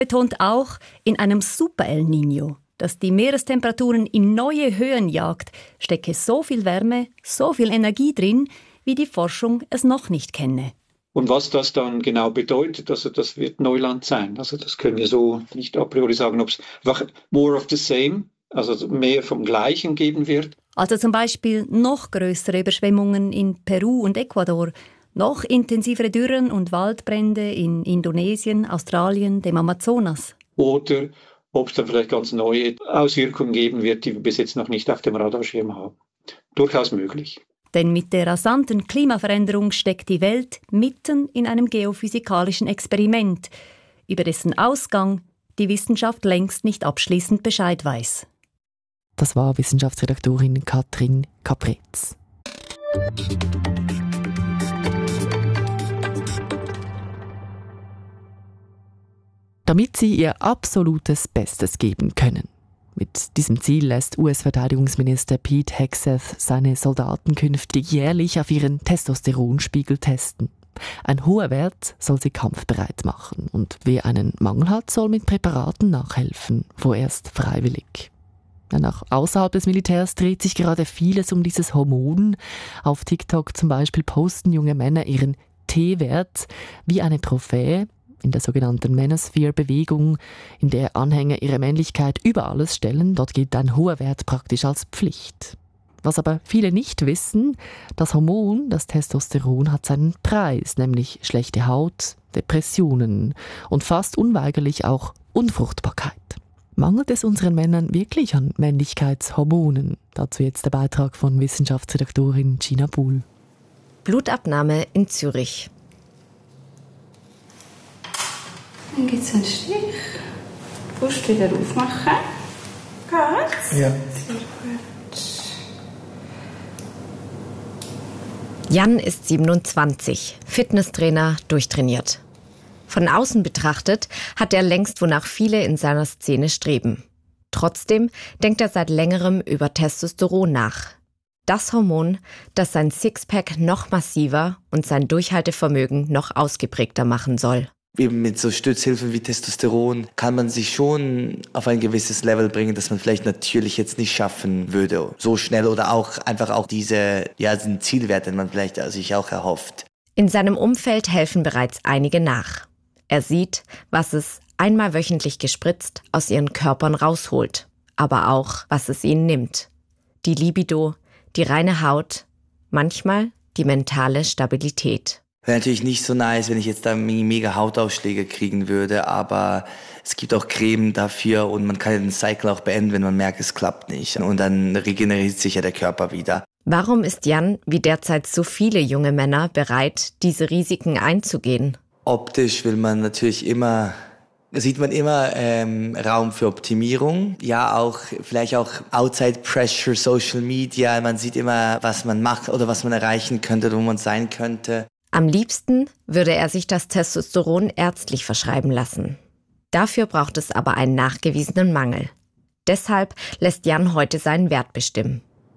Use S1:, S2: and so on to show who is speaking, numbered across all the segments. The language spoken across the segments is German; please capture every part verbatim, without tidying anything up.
S1: betont auch, in einem Super-El Niño, das die Meerestemperaturen in neue Höhen jagt, stecke so viel Wärme, so viel Energie drin, wie die Forschung es noch nicht kenne.
S2: Und was das dann genau bedeutet, also das wird Neuland sein. Also das können wir so nicht a priori sagen, ob es einfach more of the same, also mehr vom Gleichen geben wird.
S1: Also zum Beispiel noch größere Überschwemmungen in Peru und Ecuador, noch intensivere Dürren und Waldbrände in Indonesien, Australien, dem Amazonas.
S2: Oder ob es dann vielleicht ganz neue Auswirkungen geben wird, die wir bis jetzt noch nicht auf dem Radarschirm haben. Durchaus möglich.
S1: Denn mit der rasanten Klimaveränderung steckt die Welt mitten in einem geophysikalischen Experiment, über dessen Ausgang die Wissenschaft längst nicht abschließend Bescheid weiß.
S3: Das war Wissenschaftsredaktorin Katrin Kapretz. Damit sie ihr absolutes Bestes geben können. Mit diesem Ziel lässt U S-Verteidigungsminister Pete Hegseth seine Soldaten künftig jährlich auf ihren Testosteronspiegel testen. Ein hoher Wert soll sie kampfbereit machen und wer einen Mangel hat, soll mit Präparaten nachhelfen, vorerst freiwillig. Auch außerhalb des Militärs dreht sich gerade vieles um dieses Hormon. Auf TikTok zum Beispiel posten junge Männer ihren T-Wert wie eine Trophäe in der sogenannten Manosphere-Bewegung, in der Anhänger ihre Männlichkeit über alles stellen. Dort gilt ein hoher Wert praktisch als Pflicht. Was aber viele nicht wissen, das Hormon, das Testosteron, hat seinen Preis, nämlich schlechte Haut, Depressionen und fast unweigerlich auch Unfruchtbarkeit. Mangelt es unseren Männern wirklich an Männlichkeitshormonen? Dazu jetzt der Beitrag von Wissenschaftsredaktorin Gina Buhl.
S4: Blutabnahme in Zürich.
S5: Dann gibt es einen Stich. Brust wieder aufmachen. Geht's?
S6: Ja.
S5: Sehr gut.
S4: Jan ist siebenundzwanzig, Fitnesstrainer, durchtrainiert. Von außen betrachtet hat er längst, wonach viele in seiner Szene streben. Trotzdem denkt er seit längerem über Testosteron nach. Das Hormon, das sein Sixpack noch massiver und sein Durchhaltevermögen noch ausgeprägter machen soll.
S6: Eben mit so Stützhilfen wie Testosteron kann man sich schon auf ein gewisses Level bringen, das man vielleicht natürlich jetzt nicht schaffen würde. So schnell oder auch einfach auch diese, ja, den Zielwert, den man vielleicht sich auch erhofft.
S4: In seinem Umfeld helfen bereits einige nach. Er sieht, was es, einmal wöchentlich gespritzt, aus ihren Körpern rausholt. Aber auch, was es ihnen nimmt. Die Libido, die reine Haut, manchmal die mentale Stabilität.
S6: Wäre natürlich nicht so nice, wenn ich jetzt da mega Hautausschläge kriegen würde, aber es gibt auch Creme dafür und man kann den Cycle auch beenden, wenn man merkt, es klappt nicht. Und dann regeneriert sich ja der Körper wieder.
S4: Warum ist Jan, wie derzeit so viele junge Männer, bereit, diese Risiken einzugehen?
S6: Optisch will man natürlich immer, sieht man immer ähm, Raum für Optimierung. Ja, auch vielleicht auch Outside Pressure, Social Media. Man sieht immer, was man macht oder was man erreichen könnte, wo man sein könnte.
S4: Am liebsten würde er sich das Testosteron ärztlich verschreiben lassen. Dafür braucht es aber einen nachgewiesenen Mangel. Deshalb lässt Jan heute seinen Wert bestimmen.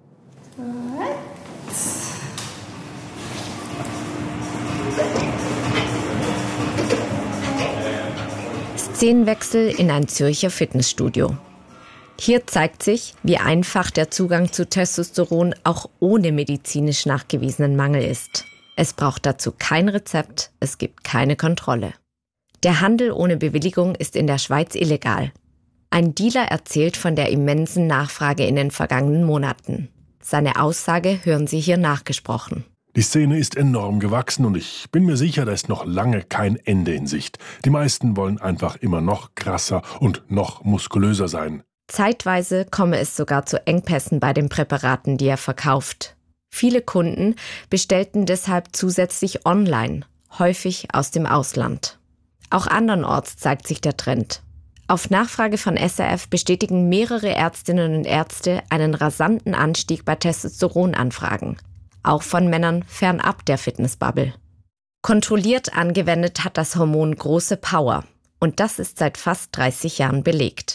S4: Szenenwechsel in ein Zürcher Fitnessstudio. Hier zeigt sich, wie einfach der Zugang zu Testosteron auch ohne medizinisch nachgewiesenen Mangel ist. Es braucht dazu kein Rezept, es gibt keine Kontrolle. Der Handel ohne Bewilligung ist in der Schweiz illegal. Ein Dealer erzählt von der immensen Nachfrage in den vergangenen Monaten. Seine Aussage hören Sie hier nachgesprochen.
S7: Die Szene ist enorm gewachsen und ich bin mir sicher, da ist noch lange kein Ende in Sicht. Die meisten wollen einfach immer noch krasser und noch muskulöser sein.
S4: Zeitweise komme es sogar zu Engpässen bei den Präparaten, die er verkauft. Viele Kunden bestellten deshalb zusätzlich online, häufig aus dem Ausland. Auch andernorts zeigt sich der Trend. Auf Nachfrage von S R F bestätigen mehrere Ärztinnen und Ärzte einen rasanten Anstieg bei Testosteronanfragen. Auch von Männern fernab der Fitnessbubble. Kontrolliert angewendet hat das Hormon große Power. Und das ist seit fast dreißig Jahren belegt.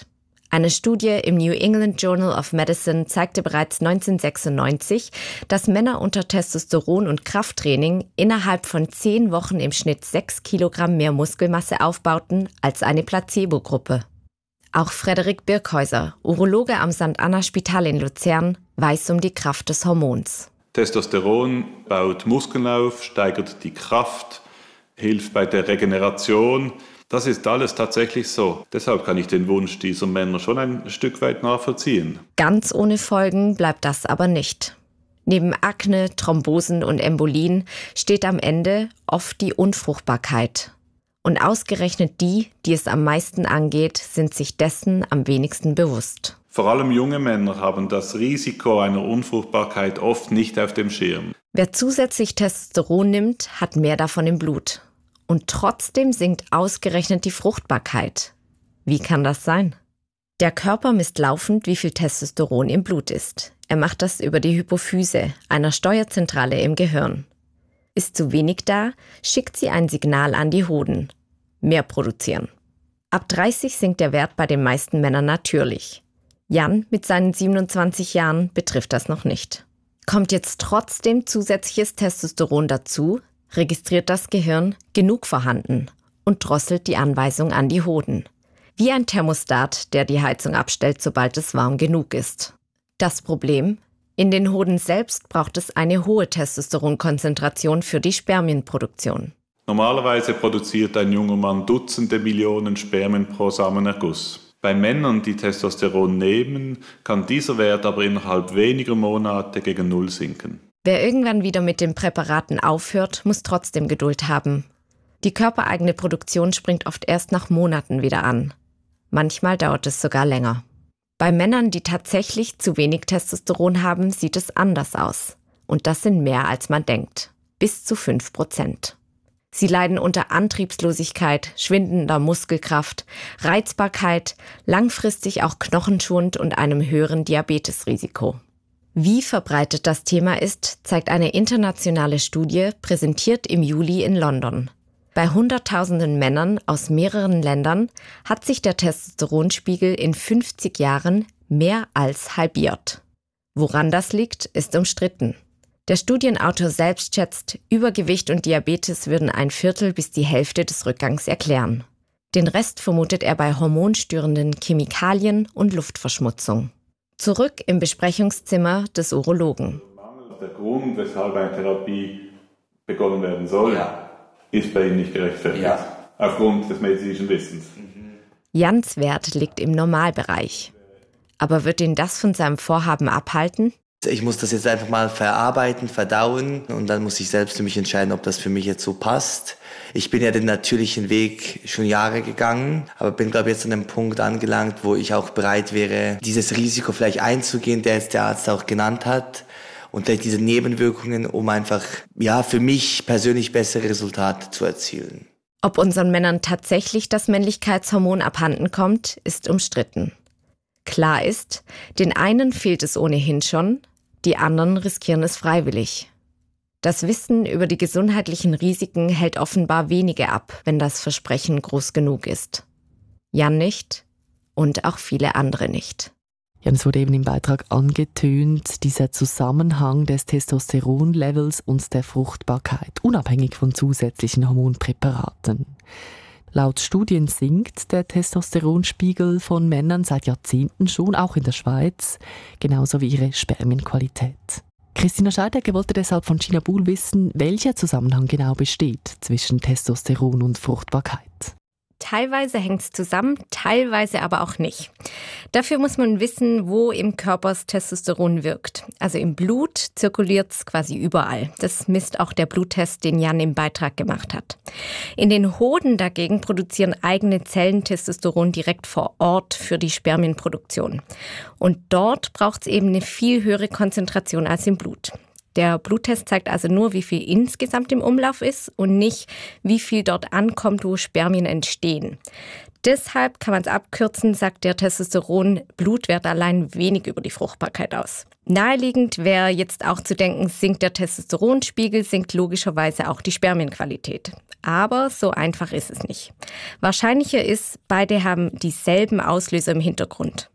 S4: Eine Studie im New England Journal of Medicine zeigte bereits neunzehnhundertsechsundneunzig, dass Männer unter Testosteron- und Krafttraining innerhalb von zehn Wochen im Schnitt sechs Kilogramm mehr Muskelmasse aufbauten als eine Placebo-Gruppe. Auch Frederik Birkhäuser, Urologe am Sankt Anna Spital in Luzern, weiß um die Kraft des Hormons.
S8: Testosteron baut Muskeln auf, steigert die Kraft, hilft bei der Regeneration. Das ist alles tatsächlich so. Deshalb kann ich den Wunsch dieser Männer schon ein Stück weit nachvollziehen.
S4: Ganz ohne Folgen bleibt das aber nicht. Neben Akne, Thrombosen und Embolien steht am Ende oft die Unfruchtbarkeit. Und ausgerechnet die, die es am meisten angeht, sind sich dessen am wenigsten bewusst.
S8: Vor allem junge Männer haben das Risiko einer Unfruchtbarkeit oft nicht auf dem Schirm.
S4: Wer zusätzlich Testosteron nimmt, hat mehr davon im Blut. Und trotzdem sinkt ausgerechnet die Fruchtbarkeit. Wie kann das sein? Der Körper misst laufend, wie viel Testosteron im Blut ist. Er macht das über die Hypophyse, einer Steuerzentrale im Gehirn. Ist zu wenig da, schickt sie ein Signal an die Hoden. Mehr produzieren. Ab dreißig sinkt der Wert bei den meisten Männern natürlich. Jan mit seinen siebenundzwanzig Jahren betrifft das noch nicht. Kommt jetzt trotzdem zusätzliches Testosteron dazu, registriert das Gehirn genug vorhanden und drosselt die Anweisung an die Hoden. Wie ein Thermostat, der die Heizung abstellt, sobald es warm genug ist. Das Problem? In den Hoden selbst braucht es eine hohe Testosteronkonzentration für die Spermienproduktion.
S8: Normalerweise produziert ein junger Mann Dutzende Millionen Spermien pro Samenerguss. Bei Männern, die Testosteron nehmen, kann dieser Wert aber innerhalb weniger Monate gegen Null sinken.
S4: Wer irgendwann wieder mit den Präparaten aufhört, muss trotzdem Geduld haben. Die körpereigene Produktion springt oft erst nach Monaten wieder an. Manchmal dauert es sogar länger. Bei Männern, die tatsächlich zu wenig Testosteron haben, sieht es anders aus. Und das sind mehr, als man denkt. Bis zu fünf Prozent. Sie leiden unter Antriebslosigkeit, schwindender Muskelkraft, Reizbarkeit, langfristig auch Knochenschwund und einem höheren Diabetesrisiko. Wie verbreitet das Thema ist, zeigt eine internationale Studie, präsentiert im Juli in London. Bei Hunderttausenden Männern aus mehreren Ländern hat sich der Testosteronspiegel in fünfzig Jahren mehr als halbiert. Woran das liegt, ist umstritten. Der Studienautor selbst schätzt, Übergewicht und Diabetes würden ein Viertel bis die Hälfte des Rückgangs erklären. Den Rest vermutet er bei hormonstörenden Chemikalien und Luftverschmutzung. Zurück im Besprechungszimmer des Urologen.
S8: Der Grund, weshalb eine Therapie begonnen werden soll, ja. ist bei Ihnen nicht gerechtfertigt. Ja. Aufgrund des medizinischen Wissens.
S4: Mhm. Jans Wert liegt im Normalbereich. Aber wird ihn das von seinem Vorhaben abhalten?
S6: Ich muss das jetzt einfach mal verarbeiten, verdauen und dann muss ich selbst für mich entscheiden, ob das für mich jetzt so passt. Ich bin ja den natürlichen Weg schon Jahre gegangen, aber bin, glaube ich, jetzt an einem Punkt angelangt, wo ich auch bereit wäre, dieses Risiko vielleicht einzugehen, der jetzt der Arzt auch genannt hat und vielleicht diese Nebenwirkungen, um einfach, ja, für mich persönlich bessere Resultate zu erzielen.
S4: Ob unseren Männern tatsächlich das Männlichkeitshormon abhanden kommt, ist umstritten. Klar ist, den einen fehlt es ohnehin schon, die anderen riskieren es freiwillig. Das Wissen über die gesundheitlichen Risiken hält offenbar wenige ab, wenn das Versprechen groß genug ist. Jan nicht und auch viele andere nicht.
S3: Ja, es wurde eben im Beitrag angetönt, dieser Zusammenhang des Testosteronlevels und der Fruchtbarkeit, unabhängig von zusätzlichen Hormonpräparaten. Laut Studien sinkt der Testosteronspiegel von Männern seit Jahrzehnten schon, auch in der Schweiz, genauso wie ihre Spermienqualität. Christina Scheidegger wollte deshalb von Gina Buhl wissen, welcher Zusammenhang genau besteht zwischen Testosteron und Fruchtbarkeit.
S4: Teilweise hängt es zusammen, teilweise aber auch nicht. Dafür muss man wissen, wo im Körper das Testosteron wirkt. Also im Blut zirkuliert es quasi überall. Das misst auch der Bluttest, den Jan im Beitrag gemacht hat. In den Hoden dagegen produzieren eigene Zellen Testosteron direkt vor Ort für die Spermienproduktion. Und dort braucht es eben eine viel höhere Konzentration als im Blut. Der Bluttest zeigt also nur, wie viel insgesamt im Umlauf ist und nicht, wie viel dort ankommt, wo Spermien entstehen. Deshalb kann man es abkürzen, sagt der Testosteron-Blutwert allein wenig über die Fruchtbarkeit aus. Naheliegend wäre jetzt auch zu denken, sinkt der Testosteronspiegel, sinkt logischerweise auch die Spermienqualität. Aber so einfach ist es nicht. Wahrscheinlicher ist, beide haben dieselben Auslöser im Hintergrund.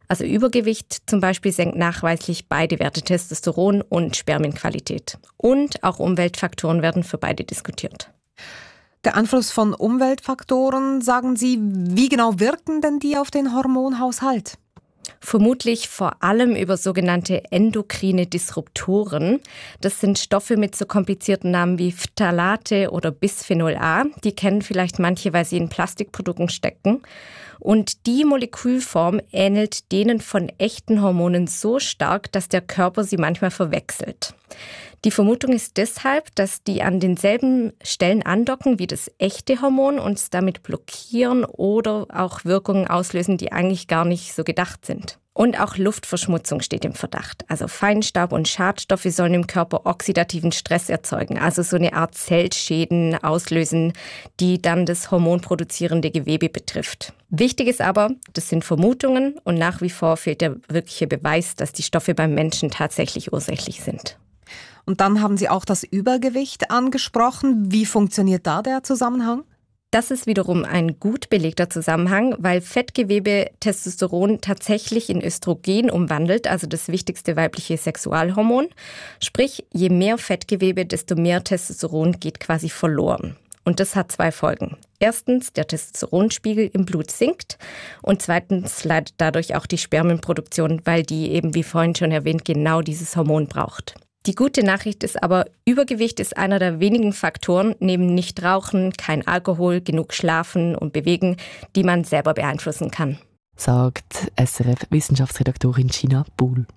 S4: Also Übergewicht zum Beispiel senkt nachweislich beide Werte Testosteron und Spermienqualität. Und auch Umweltfaktoren werden für beide diskutiert.
S9: Der Einfluss von Umweltfaktoren, sagen Sie, wie genau wirken denn die auf den Hormonhaushalt?
S4: Vermutlich vor allem über sogenannte endokrine Disruptoren. Das sind Stoffe mit so komplizierten Namen wie Phthalate oder Bisphenol A. Die kennen vielleicht manche, weil sie in Plastikprodukten stecken. Und die Molekülform ähnelt denen von echten Hormonen so stark, dass der Körper sie manchmal verwechselt. Die Vermutung ist deshalb, dass die an denselben Stellen andocken wie das echte Hormon und es damit blockieren oder auch Wirkungen auslösen, die eigentlich gar nicht so gedacht sind. Und auch Luftverschmutzung steht im Verdacht. Also Feinstaub und Schadstoffe sollen im Körper oxidativen Stress erzeugen, also so eine Art Zellschäden auslösen, die dann das hormonproduzierende Gewebe betrifft. Wichtig ist aber, das sind Vermutungen und nach wie vor fehlt der wirkliche Beweis, dass die Stoffe beim Menschen tatsächlich ursächlich sind.
S9: Und dann haben Sie auch das Übergewicht angesprochen. Wie funktioniert da der Zusammenhang?
S4: Das ist wiederum ein gut belegter Zusammenhang, weil Fettgewebe Testosteron tatsächlich in Östrogen umwandelt, also das wichtigste weibliche Sexualhormon. Sprich, je mehr Fettgewebe, desto mehr Testosteron geht quasi verloren. Und das hat zwei Folgen. Erstens, der Testosteronspiegel im Blut sinkt und zweitens leidet dadurch auch die Spermienproduktion, weil die eben, wie vorhin schon erwähnt, genau dieses Hormon braucht. Die gute Nachricht ist aber, Übergewicht ist einer der wenigen Faktoren, neben Nichtrauchen, kein Alkohol, genug Schlafen und Bewegen, die man selber beeinflussen kann.
S3: Sagt S R F-Wissenschaftsredaktorin Gina Buhl.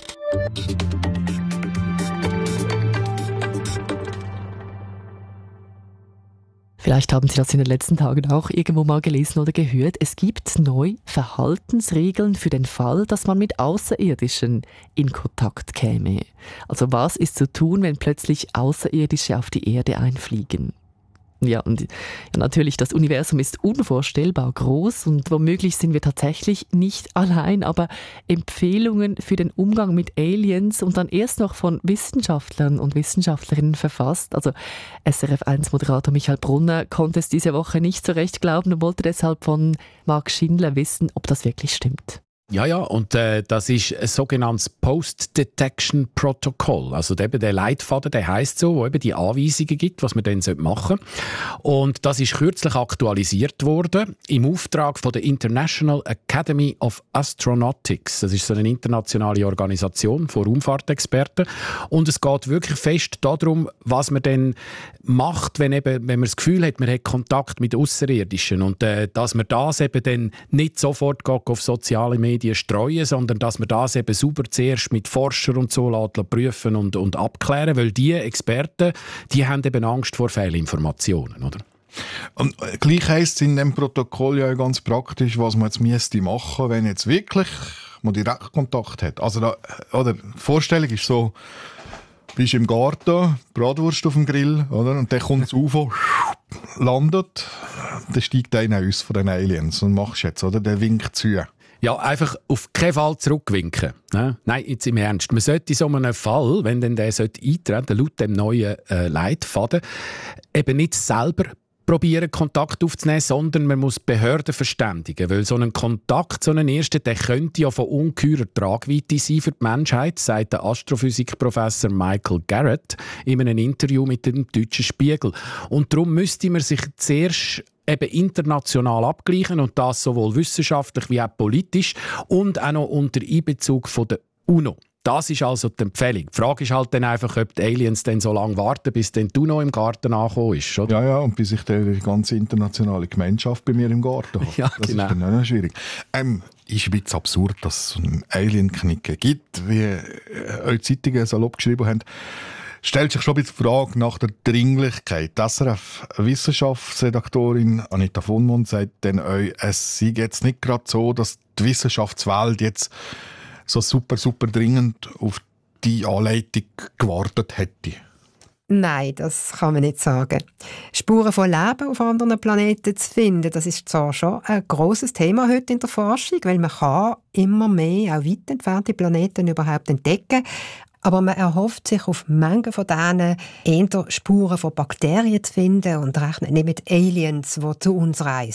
S3: Vielleicht haben Sie das in den letzten Tagen auch irgendwo mal gelesen oder gehört. Es gibt neu Verhaltensregeln für den Fall, dass man mit Außerirdischen in Kontakt käme. Also was ist zu tun, wenn plötzlich Außerirdische auf die Erde einfliegen? Ja, und ja, natürlich, das Universum ist unvorstellbar groß und womöglich sind wir tatsächlich nicht allein, aber Empfehlungen für den Umgang mit Aliens und dann erst noch von Wissenschaftlern und Wissenschaftlerinnen verfasst. Also S R F eins Moderator Michael Brunner konnte es diese Woche nicht so recht glauben und wollte deshalb von Marc Schindler wissen, ob das wirklich stimmt.
S10: Ja, ja, und äh, das ist ein sogenanntes Post-Detection Protocol. Also eben der Leitfaden, der heisst so, wo eben die Anweisungen gibt, was man dann machen sollte. Und das ist kürzlich aktualisiert worden im Auftrag von der International Academy of Astronautics. Das ist so eine internationale Organisation von Raumfahrtexperten. Und es geht wirklich fest darum, was man dann macht, wenn, eben, wenn man das Gefühl hat, man hat Kontakt mit Außerirdischen. Und äh, dass man das eben dann nicht sofort auf soziale Medien streuen, sondern dass man das eben sauber zuerst mit Forschern und so lässt, prüfen und, und abklären, weil die Experten, die haben eben Angst vor Fehlinformationen, oder?
S11: Und gleich heisst es in dem Protokoll ja ganz praktisch, was man jetzt müsste machen, wenn jetzt wirklich man Direktkontakt hat. Also da, oder die Vorstellung ist so, du bist im Garten, Bratwurst auf dem Grill, oder? Und dann kommt das U F O, landet, dann steigt einer aus von den Aliens und machst jetzt, oder? Der winkt zu.
S10: Ja, einfach auf keinen Fall zurückwinken. Ne? Nein, jetzt im Ernst. Man sollte in so einem Fall, wenn denn der eintreten sollte, laut dem neuen äh, Leitfaden, eben nicht selber probieren, Kontakt aufzunehmen, sondern man muss Behörden verständigen. Weil so ein Kontakt, so ein erster, der könnte ja von ungeheurer Tragweite sein für die Menschheit, sagt der Astrophysikprofessor Michael Garrett in einem Interview mit dem Deutschen Spiegel. Und darum müsste man sich zuerst eben international abgleichen und das sowohl wissenschaftlich wie auch politisch und auch noch unter Einbezug von der UNO. Das ist also die Empfehlung. Die Frage ist halt dann einfach, ob die Aliens dann so lange warten, bis dann die UNO im Garten angekommen ist. Oder?
S11: Ja, ja, und bis ich die ganze internationale Gemeinschaft bei mir im Garten habe.
S10: Ja,
S11: das
S10: genau.
S11: ist dann auch noch schwierig. Ähm, ist ein bisschen absurd, dass es so einen Alien-Knicken gibt, wie äh, eure Zeitungen salopp geschrieben haben. Stellt sich schon ein bisschen die Frage nach der Dringlichkeit. Die S R F-Wissenschaftsredaktorin Anita von Mund sagt dann euch, es sei jetzt nicht gerade so, dass die Wissenschaftswelt jetzt so super, super dringend auf die Anleitung gewartet hätte.
S12: Nein, das kann man nicht sagen. Spuren von Leben auf anderen Planeten zu finden, das ist zwar schon ein grosses Thema heute in der Forschung, weil man kann immer mehr auch weit entfernte Planeten überhaupt entdecken. Aber man erhofft sich auf Mengen von denen eher Spuren von Bakterien zu finden und rechnet nicht mit Aliens, die zu uns reisen.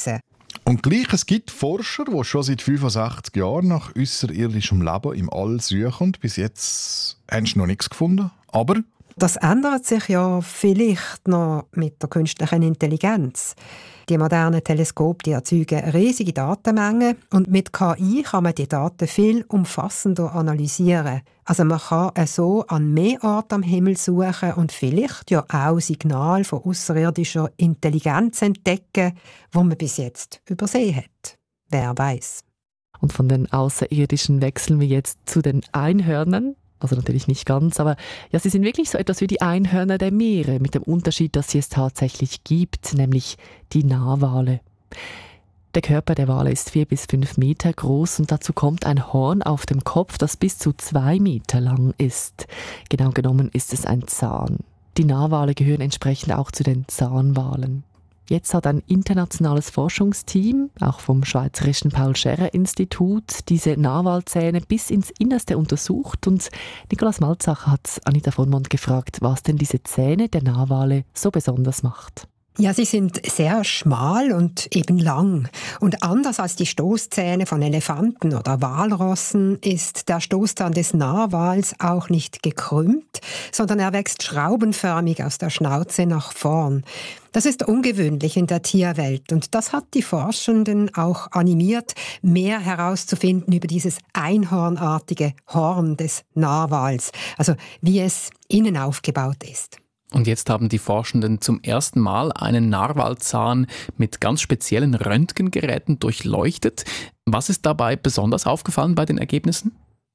S11: Und gleich, es gibt Forscher, die schon seit fünfundsechzig Jahren nach außerirdischem Leben im All suchen. Bis jetzt haben sie noch nichts gefunden. Aber
S12: das ändert sich ja vielleicht noch mit der künstlichen Intelligenz. Die modernen Teleskope die erzeugen riesige Datenmengen und mit K I kann man die Daten viel umfassender analysieren. Also man kann so an mehr Orten am Himmel suchen und vielleicht ja auch Signale von außerirdischer Intelligenz entdecken, die man bis jetzt übersehen hat. Wer weiß.
S3: Und von den Außerirdischen wechseln wir jetzt zu den Einhörnern. Also natürlich nicht ganz, aber ja, sie sind wirklich so etwas wie die Einhörner der Meere, mit dem Unterschied, dass sie es tatsächlich gibt, nämlich die Narwale. Der Körper der Wale ist vier bis fünf Meter groß und dazu kommt ein Horn auf dem Kopf, das bis zu zwei Meter lang ist. Genau genommen ist es ein Zahn. Die Narwale gehören entsprechend auch zu den Zahnwalen. Jetzt hat ein internationales Forschungsteam, auch vom Schweizerischen Paul-Scherrer-Institut, diese Narwalzähne bis ins Innerste untersucht und Nikolaus Malzacher hat Anita Vollmond gefragt, was denn diese Zähne der Narwale so besonders macht.
S12: Ja, sie sind sehr schmal und eben lang. Und anders als die Stoßzähne von Elefanten oder Walrossen ist der Stoßzahn des Narwals auch nicht gekrümmt, sondern er wächst schraubenförmig aus der Schnauze nach vorn. Das ist ungewöhnlich in der Tierwelt und das hat die Forschenden auch animiert, mehr herauszufinden über dieses einhornartige Horn des Narwals, also wie es innen aufgebaut ist.
S13: Und jetzt haben die Forschenden zum ersten Mal einen Narwalzahn mit ganz speziellen Röntgengeräten durchleuchtet. Was ist dabei besonders aufgefallen bei den Ergebnissen?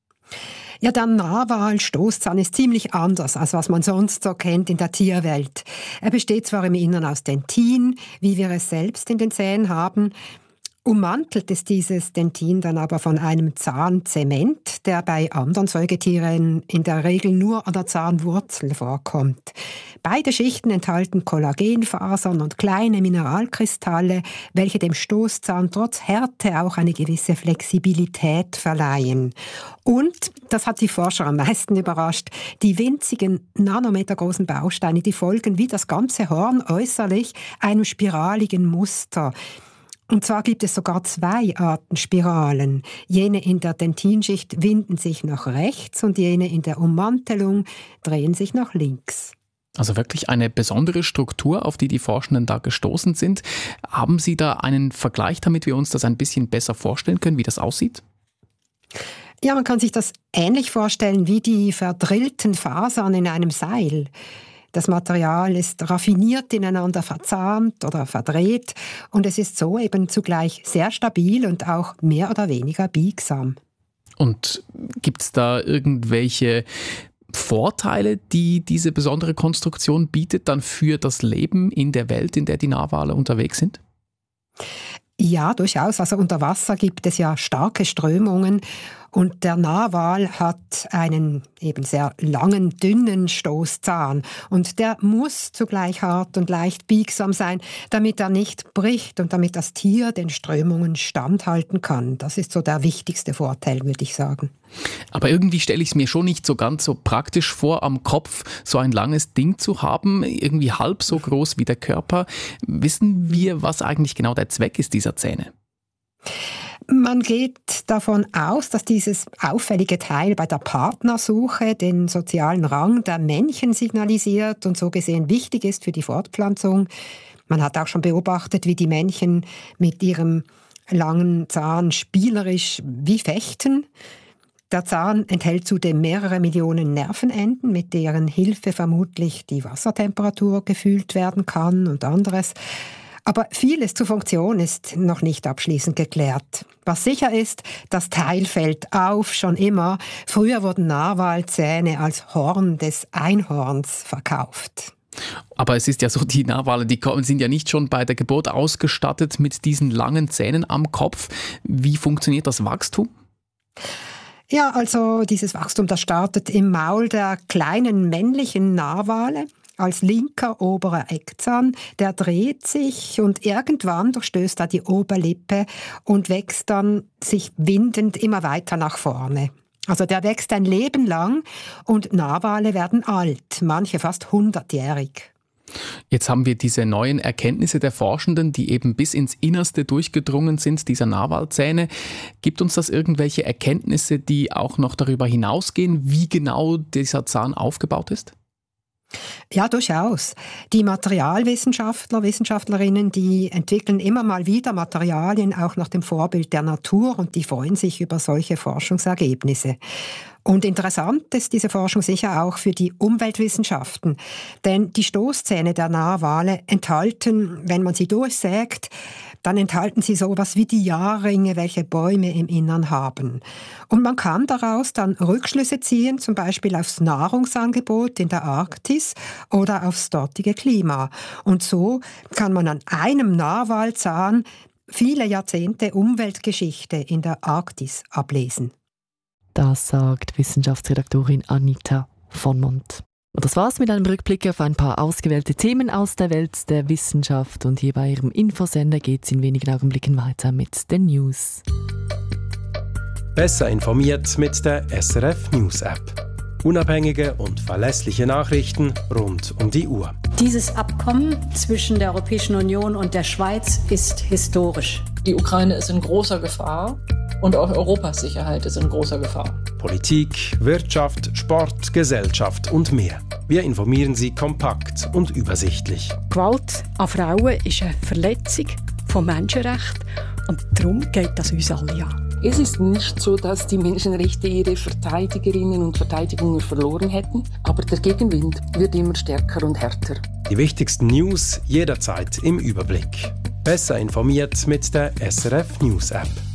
S12: Ja, der Narwal-Stoßzahn ist ziemlich anders, als was man sonst so kennt in der Tierwelt. Er besteht zwar im Innern aus Dentin, wie wir es selbst in den Zähnen haben, ummantelt ist dieses Dentin dann aber von einem Zahnzement, der bei anderen Säugetieren in der Regel nur an der Zahnwurzel vorkommt. Beide Schichten enthalten Kollagenfasern und kleine Mineralkristalle, welche dem Stoßzahn trotz Härte auch eine gewisse Flexibilität verleihen. Und, das hat die Forscher am meisten überrascht, die winzigen nanometergroßen Bausteine, die folgen wie das ganze Horn äußerlich einem spiraligen Muster. Und zwar gibt es sogar zwei Arten Spiralen. Jene in der Dentinschicht winden sich nach rechts und jene in der Ummantelung drehen sich nach links.
S13: Also wirklich eine besondere Struktur, auf die die Forschenden da gestoßen sind. Haben Sie da einen Vergleich, damit wir uns das ein bisschen besser vorstellen können, wie das aussieht?
S12: Ja, man kann sich das ähnlich vorstellen wie die verdrillten Fasern in einem Seil. Das Material ist raffiniert ineinander verzahnt oder verdreht und es ist so eben zugleich sehr stabil und auch mehr oder weniger biegsam.
S13: Und gibt es da irgendwelche Vorteile, die diese besondere Konstruktion bietet dann für das Leben in der Welt, in der die Narwale unterwegs sind?
S12: Ja, durchaus. Also unter Wasser gibt es ja starke Strömungen und der Narwal hat einen eben sehr langen, dünnen Stoßzahn und der muss zugleich hart und leicht biegsam sein, damit er nicht bricht und damit das Tier den Strömungen standhalten kann. Das ist so der wichtigste Vorteil, würde ich sagen.
S13: Aber irgendwie stelle ich es mir schon nicht so ganz so praktisch vor, am Kopf so ein langes Ding zu haben, irgendwie halb so groß wie der Körper. Wissen wir, was eigentlich genau der Zweck ist dieser Zähne?
S12: Man geht davon aus, dass dieses auffällige Teil bei der Partnersuche den sozialen Rang der Männchen signalisiert und so gesehen wichtig ist für die Fortpflanzung. Man hat auch schon beobachtet, wie die Männchen mit ihrem langen Zahn spielerisch wie fechten. Der Zahn enthält zudem mehrere Millionen Nervenenden, mit deren Hilfe vermutlich die Wassertemperatur gefühlt werden kann und anderes. Aber vieles zur Funktion ist noch nicht abschließend geklärt. Was sicher ist, das Teil fällt auf, schon immer. Früher wurden Narwalzähne als Horn des Einhorns verkauft.
S13: Aber es ist ja so, die Narwale, die sind ja nicht schon bei der Geburt ausgestattet mit diesen langen Zähnen am Kopf. Wie funktioniert das Wachstum?
S12: Ja, also dieses Wachstum, das startet im Maul der kleinen männlichen Narwale. Als linker oberer Eckzahn, der dreht sich und irgendwann durchstößt er die Oberlippe und wächst dann sich windend immer weiter nach vorne. Also der wächst ein Leben lang und Narwale werden alt, manche fast hundertjährig.
S13: Jetzt haben wir diese neuen Erkenntnisse der Forschenden, die eben bis ins Innerste durchgedrungen sind, dieser Narwalzähne. Gibt uns das irgendwelche Erkenntnisse, die auch noch darüber hinausgehen, wie genau dieser Zahn aufgebaut ist?
S12: Ja, durchaus. Die Materialwissenschaftler, Wissenschaftlerinnen, die entwickeln immer mal wieder Materialien auch nach dem Vorbild der Natur und die freuen sich über solche Forschungsergebnisse. Und interessant ist diese Forschung sicher auch für die Umweltwissenschaften, denn die Stoßzähne der Narwale enthalten, wenn man sie durchsägt, dann enthalten sie sowas wie die Jahrringe, welche Bäume im Innern haben. Und man kann daraus dann Rückschlüsse ziehen, zum Beispiel aufs Nahrungsangebot in der Arktis oder aufs dortige Klima. Und so kann man an einem Narwalzahn viele Jahrzehnte Umweltgeschichte in der Arktis ablesen.
S3: Das sagt Wissenschaftsredaktorin Anita von Mont. Und das war's mit einem Rückblick auf ein paar ausgewählte Themen aus der Welt der Wissenschaft. Und hier bei Ihrem Infosender geht's in wenigen Augenblicken weiter mit den News.
S14: Besser informiert mit der S R F News App. Unabhängige und verlässliche Nachrichten rund um die Uhr.
S15: Dieses Abkommen zwischen der Europäischen Union und der Schweiz ist historisch.
S16: Die Ukraine ist in großer Gefahr und auch Europas Sicherheit ist in großer Gefahr.
S14: Politik, Wirtschaft, Sport, Gesellschaft und mehr. Wir informieren Sie kompakt und übersichtlich.
S17: Gewalt an Frauen ist eine Verletzung von Menschenrechten und darum geht das uns alle an.
S16: Es ist nicht so, dass die Menschenrechte ihre Verteidigerinnen und Verteidiger verloren hätten, aber der Gegenwind wird immer stärker und härter.
S14: Die wichtigsten News jederzeit im Überblick. Besser informiert mit der S R F News App.